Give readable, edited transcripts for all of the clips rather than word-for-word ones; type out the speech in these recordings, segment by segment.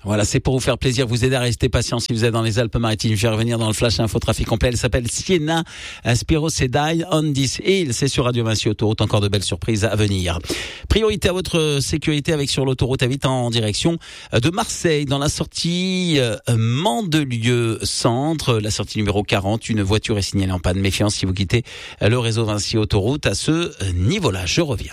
Voilà, c'est pour vous faire plaisir, vous aider à rester patient si vous êtes dans les Alpes-Maritimes. Je vais revenir dans le Flash Info Trafic complet. Elle s'appelle Sienna Spiro Sedai on this hill. C'est sur Radio Vinci Autoroute. Encore de belles surprises à venir. Priorité à votre sécurité avec sur l'autoroute A8 en direction de Marseille. Dans la sortie Mandelieu Centre, la sortie numéro 40, une voiture est signalée en panne. Méfiance si vous quittez le réseau Vinci Autoroute à ce niveau-là. Je reviens.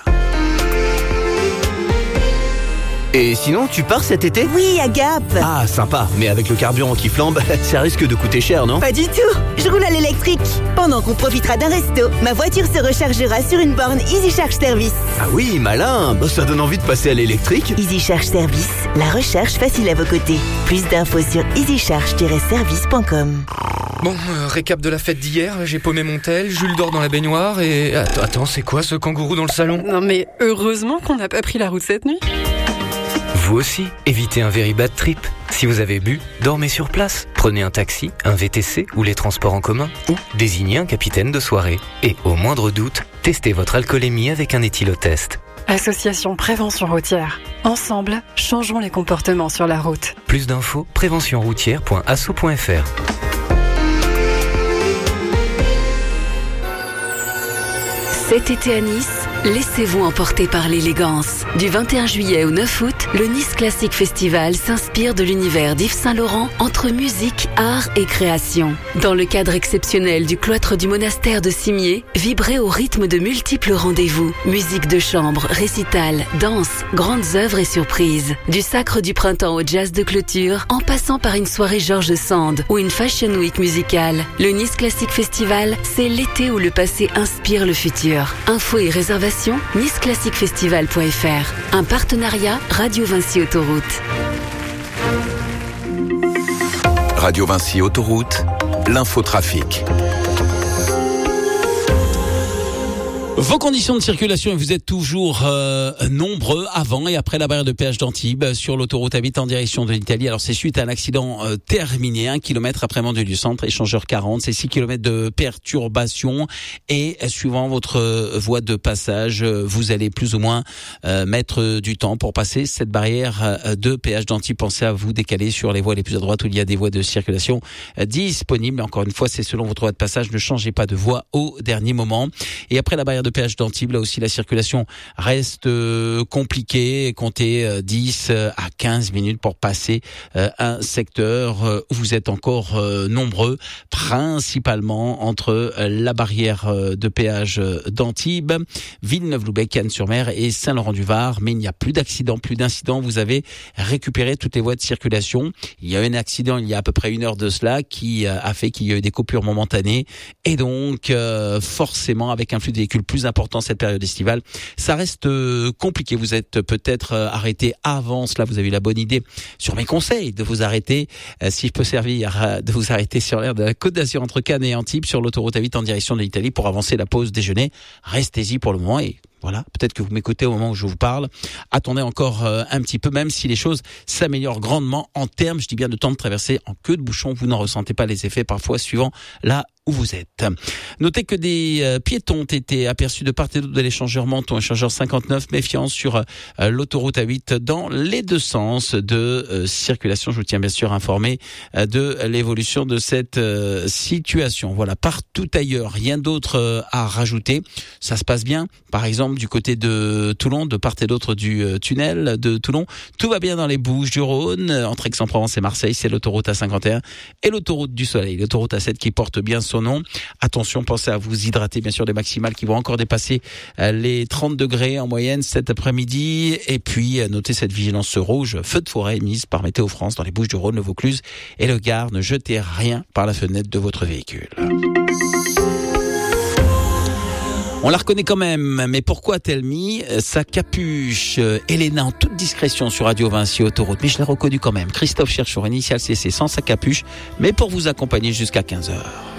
Et sinon, tu pars cet été ? Oui, à Gap. Ah, sympa. Mais avec le carburant qui flambe, ça risque de coûter cher, non ? Pas du tout. Je roule à l'électrique. Pendant qu'on profitera d'un resto, ma voiture se rechargera sur une borne Easy Charge Service. Ah oui, malin. Ça donne envie de passer à l'électrique. Easy Charge Service, la recharge facile à vos côtés. Plus d'infos sur easycharge-service.com. Bon, récap de la fête d'hier, j'ai paumé mon tel, Jules dort dans la baignoire et... Attends, c'est quoi ce kangourou dans le salon ? Non mais heureusement qu'on n'a pas pris la route cette nuit. Vous aussi, évitez un very bad trip. Si vous avez bu, dormez sur place. Prenez un taxi, un VTC ou les transports en commun ou désignez un capitaine de soirée. Et au moindre doute, testez votre alcoolémie avec un éthylotest. Association Prévention Routière. Ensemble, changeons les comportements sur la route. Plus d'infos, préventionroutière.asso.fr. Cet été à Nice, laissez-vous emporter par l'élégance. Du 21 juillet au 9 août, le Nice Classic Festival s'inspire de l'univers d'Yves Saint-Laurent entre musique, art et création. Dans le cadre exceptionnel du cloître du monastère de Cimier, vibrez au rythme de multiples rendez-vous. Musique de chambre, récital, danse, grandes œuvres et surprises. Du Sacre du Printemps au jazz de clôture, en passant par une soirée Georges Sand ou une Fashion Week musicale. Le Nice Classic Festival, c'est l'été où le passé inspire le futur. Infos et réservations, niceclassicfestival.fr. Un partenariat Radio Vinci Autoroute. Radio Vinci Autoroute, l'infotrafic. Vos conditions de circulation, vous êtes toujours nombreux avant et après la barrière de péage d'Antibes sur l'autoroute A8 en direction de l'Italie. Alors c'est suite à un accident terminé, 1 kilomètre après Mandelieu Centre, échangeur 40, c'est 6 kilomètres de perturbation et suivant votre voie de passage, vous allez plus ou moins mettre du temps pour passer cette barrière de péage d'Antibes. Pensez à vous décaler sur les voies les plus à droite où il y a des voies de circulation disponibles. Encore une fois, c'est selon votre voie de passage, ne changez pas de voie au dernier moment. Et après la barrière de péage d'Antibes, là aussi la circulation reste compliquée. Comptez 10 à 15 minutes pour passer un secteur où vous êtes encore nombreux, principalement entre la barrière de péage d'Antibes, Villeneuve-Loubet, Cannes-sur-Mer et Saint-Laurent-du-Var. Mais il n'y a plus d'accidents, plus d'incidents. Vous avez récupéré toutes les voies de circulation. Il y a eu un accident il y a à peu près 1 heure de cela qui a fait qu'il y a eu des coupures momentanées et donc forcément avec un flux de véhicules plus important cette période estivale, ça reste compliqué. Vous êtes peut-être arrêté avant cela, vous avez eu la bonne idée sur mes conseils de vous arrêter, si je peux servir, de vous arrêter sur l'aire de la Côte d'Azur entre Cannes et Antibes sur l'autoroute A8 en direction de l'Italie pour avancer la pause déjeuner. Restez-y pour le moment et voilà, peut-être que vous m'écoutez au moment où je vous parle. Attendez encore un petit peu, même si les choses s'améliorent grandement en termes, je dis bien de temps de traversée en queue de bouchon. Vous n'en ressentez pas les effets parfois suivant là où vous êtes. Notez que des piétons ont été aperçus de part et d'autre de l'échangeur Menton, échangeur 59. Méfiance sur l'autoroute A8 dans les deux sens de circulation. Je vous tiens bien sûr informé de l'évolution de cette situation. Voilà, partout ailleurs, rien d'autre à rajouter. Ça se passe bien. Par exemple, du côté de Toulon, de part et d'autre du tunnel de Toulon, tout va bien dans les Bouches-du-Rhône, entre Aix-en-Provence et Marseille. C'est l'autoroute A51 et l'autoroute du Soleil, l'autoroute A7 qui porte bien son nom. Attention, pensez à vous hydrater, bien sûr, des maximales qui vont encore dépasser les 30 degrés en moyenne cet après-midi. Et puis, notez cette vigilance rouge, feu de forêt mise par Météo France dans les Bouches-du-Rhône, le Vaucluse et le Gard. Ne jetez rien par la fenêtre de votre véhicule. On la reconnaît quand même, mais pourquoi a-t-elle mis sa capuche Elena en toute discrétion sur Radio Vinci Autoroute? Mais je l'ai reconnu quand même. Christophe Chercheur, initial CC, sans sa capuche, mais pour vous accompagner jusqu'à 15h.